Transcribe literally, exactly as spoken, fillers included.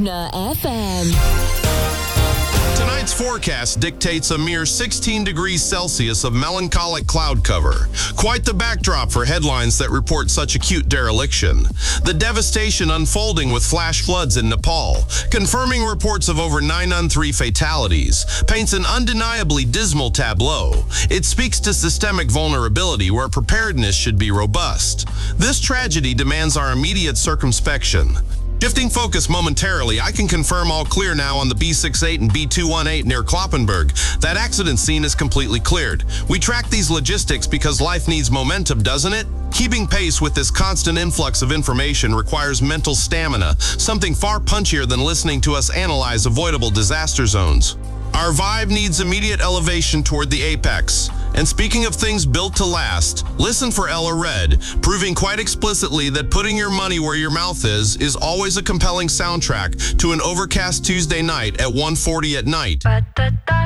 Listener F M. Tonight's forecast dictates a mere sixteen degrees Celsius of melancholic cloud cover. Quite the backdrop for headlines that report such acute dereliction. The devastation unfolding with flash floods in Nepal, confirming reports of over nine on three fatalities, paints an undeniably dismal tableau. It speaks to systemic vulnerability where preparedness should be robust. This tragedy demands our immediate circumspection. Shifting focus momentarily, I can confirm all clear now on the B sixty-eight and B two eighteen near Kloppenburg. That accident scene is completely cleared. We track these logistics because life needs momentum, doesn't it? Keeping pace with this constant influx of information requires mental stamina, something far punchier than listening to us analyze avoidable disaster zones. Our vibe needs immediate elevation toward the apex. And speaking of things built to last, listen for Ella Red, proving quite explicitly that putting your money where your mouth is is always a compelling soundtrack to an overcast Tuesday night at one forty at night.